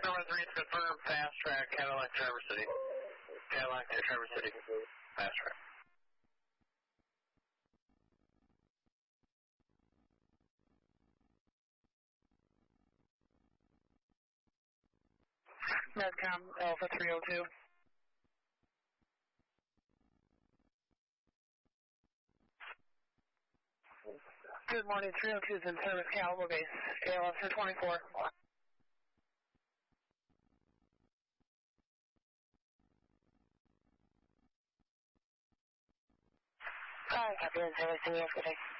3 is confirmed, fast track, Cadillac, Traverse City. Cadillac to Traverse City, fast track. Medcom, Alpha 302. Good morning, 302 is in service, Caliber Base, ALS 24. Copy, in service, yesterday.